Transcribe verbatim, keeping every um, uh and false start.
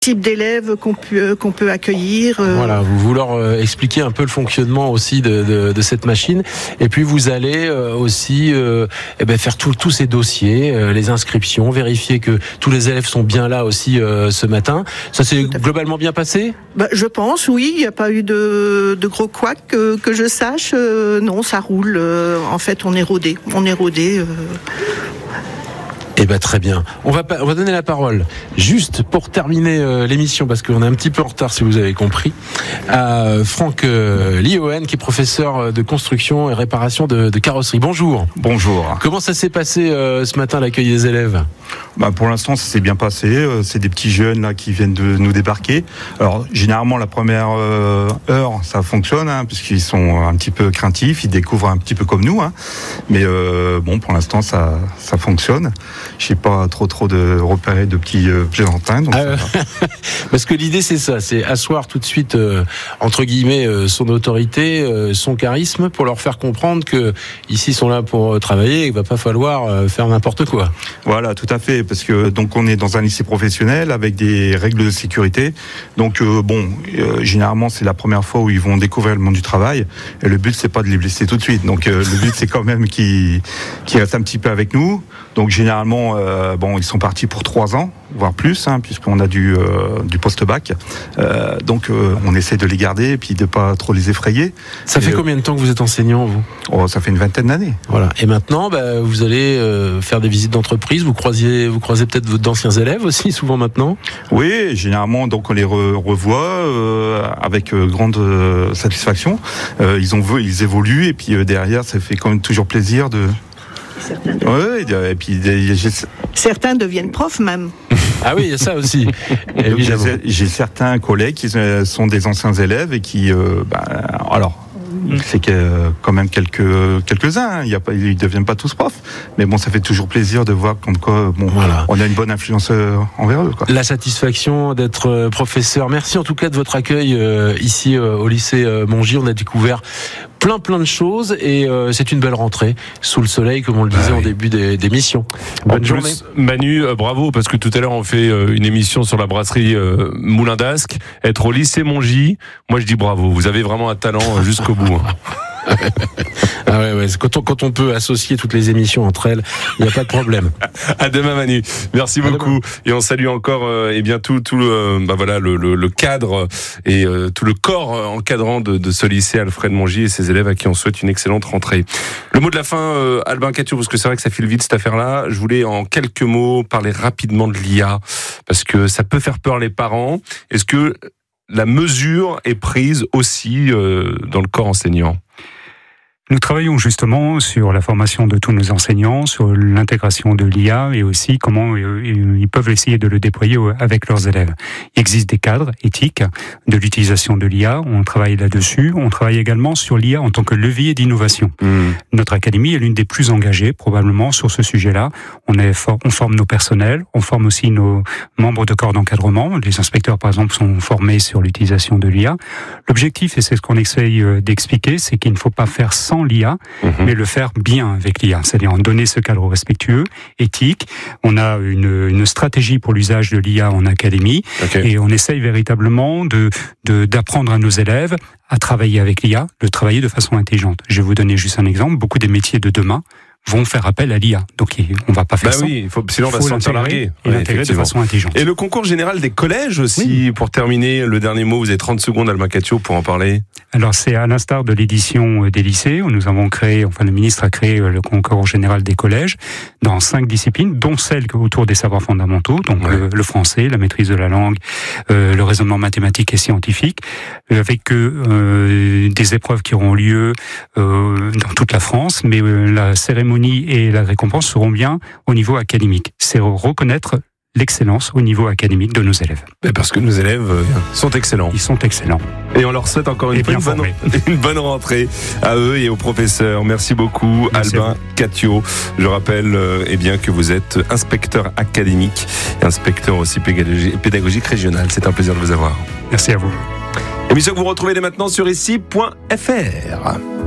type d'élèves qu'on peut, qu'on peut accueillir. Euh... Voilà, vous, vous leur euh, expliquez un peu le fonctionnement aussi de, de, de cette machine, et puis vous allez euh, aussi euh, eh ben, faire tous ces dossiers, euh, les inscriptions, vérifier que tous les élèves sont bien là aussi euh, ce matin. Ça s'est globalement bien passé ? Bah, je pense, oui, il n'y a pas eu de, de gros couacs que, que je sache. Euh, non, ça roule. Euh, en fait, on est rodé. On est rodé. Euh... Eh ben très bien. On va on va donner la parole juste pour terminer euh, l'émission, parce qu'on est un petit peu en retard si vous avez compris, à Franck euh, Liohan, qui est professeur de construction et réparation de, de carrosserie. Bonjour. Bonjour. Comment ça s'est passé euh, ce matin, l'accueil des élèves ? Bah pour l'instant, ça s'est bien passé. C'est des petits jeunes là qui viennent de nous débarquer. Alors généralement la première euh, heure, ça fonctionne, hein, puisqu'ils sont un petit peu craintifs, ils découvrent un petit peu comme nous. Hein. Mais euh, bon, pour l'instant, ça ça fonctionne. Je sais pas trop trop de repérer de petits euh, plaisantins. Donc ah, parce que l'idée c'est ça, c'est asseoir tout de suite euh, entre guillemets euh, son autorité, euh, son charisme, pour leur faire comprendre que ici ils sont là pour travailler, et il va pas falloir euh, faire n'importe quoi. Voilà, tout à fait, parce que donc on est dans un lycée professionnel avec des règles de sécurité. Donc euh, bon, euh, généralement c'est la première fois où ils vont découvrir le monde du travail, et le but c'est pas de les blesser tout de suite. Donc euh, le but c'est quand même qu'ils qu'ils restent un petit peu avec nous. Donc généralement, euh, bon, ils sont partis pour trois ans, voire plus, hein, puisqu'on a du euh, du post-bac. Euh, donc euh, on essaie de les garder et puis de pas trop les effrayer. Ça et fait euh, combien de temps que vous êtes enseignant, vous ? Oh, ça fait une vingtaine d'années. Voilà. Et maintenant, bah, vous allez euh, faire des visites d'entreprise. Vous croisez, vous croisez peut-être d'anciens élèves aussi, souvent maintenant. Oui, généralement, donc on les re- revoit euh, avec euh, grande euh, satisfaction. Euh, ils ont, ils évoluent, et puis euh, derrière, ça fait quand même toujours plaisir de. Oui, et puis j'ai... certains deviennent profs même. Ah oui, il y a ça aussi. j'ai, j'ai certains collègues qui sont des anciens élèves et qui, euh, bah, alors. C'est que, quand même quelques quelques-uns. Hein. Il y a pas, ils deviennent pas tous profs, mais bon, ça fait toujours plaisir de voir comme quoi, bon, voilà. On a une bonne influence envers eux. Quoi. La satisfaction d'être professeur. Merci en tout cas de votre accueil euh, ici euh, au lycée euh, Mongy. On a découvert plein plein de choses, et euh, c'est une belle rentrée sous le soleil, comme on le disait ah oui. en début des, d'émission. Bonne en plus, journée. Manu, euh, bravo, parce que tout à l'heure on fait euh, une émission sur la brasserie euh, Moulin d'Ascq. Être au lycée Mongy, moi je dis bravo. Vous avez vraiment un talent euh, jusqu'au bout. Hein. Ah ouais, ouais. Quand on, quand on peut associer toutes les émissions entre elles, il n'y a pas de problème. À demain, Manu. Merci à beaucoup. Demain. Et on salue encore euh, eh bien tout, tout le, bah voilà, le, le, le cadre et euh, tout le corps encadrant de, de ce lycée Alfred Mongy et ses élèves à qui on souhaite une excellente rentrée. Le mot de la fin, euh, Albin Catio, parce que c'est vrai que ça file vite cette affaire-là. Je voulais en quelques mots parler rapidement de l'I A, parce que ça peut faire peur les parents. Est-ce que la mesure est prise aussi euh, dans le corps enseignant ? Nous travaillons justement sur la formation de tous nos enseignants, sur l'intégration de l'I A, et aussi comment ils peuvent essayer de le déployer avec leurs élèves. Il existe des cadres éthiques de l'utilisation de l'I A, on travaille là-dessus. On travaille également sur l'I A en tant que levier d'innovation. Mmh. Notre académie est l'une des plus engagées probablement sur ce sujet-là. On, est for- on forme nos personnels, on forme aussi nos membres de corps d'encadrement. Les inspecteurs par exemple sont formés sur l'utilisation de l'I A. L'objectif, et c'est ce qu'on essaye d'expliquer, c'est qu'il ne faut pas faire sans l'I A, mmh. mais le faire bien avec l'I A, c'est-à-dire en donner ce cadre respectueux, éthique. On a une, une stratégie pour l'usage de l'I A en académie, okay. et on essaye véritablement de, de, d'apprendre à nos élèves à travailler avec l'I A, de travailler de façon intelligente. Je vais vous donner juste un exemple. Beaucoup des métiers de demain vont faire appel à l'I A. Donc on va pas faire bah ça. Oui, il faut, sinon on va se sentir largué. Et ouais, l'intégrer de façon intelligente. Et le concours général des collèges aussi, oui. Pour terminer, le dernier mot, vous avez trente secondes, Albin Catio, pour en parler. Alors c'est à l'instar de l'édition des lycées, où nous avons créé, enfin le ministre a créé le concours général des collèges dans cinq disciplines, dont celle autour des savoirs fondamentaux, donc ouais. le, le français, la maîtrise de la langue, euh, le raisonnement mathématique et scientifique, avec euh, des épreuves qui auront lieu euh, dans toute la France, mais euh, la cérémonie et la récompense seront bien au niveau académique. C'est reconnaître l'excellence au niveau académique de nos élèves. Parce que nos élèves sont excellents. Ils sont excellents. Et on leur souhaite encore une, fois une, bonne, une bonne rentrée à eux et aux professeurs. Merci beaucoup, Merci Albin Catio. Je rappelle euh, eh bien, que vous êtes inspecteur académique et inspecteur aussi pédagogique, pédagogique régional. C'est un plaisir de vous avoir. Merci à vous. Émission que vous retrouvez dès maintenant sur ici point f r.